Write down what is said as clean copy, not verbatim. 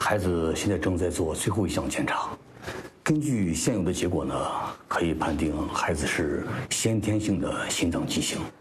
孩子现在正在做最后一项检查，根据现有的结果呢，可以判定孩子是先天性的心脏畸形。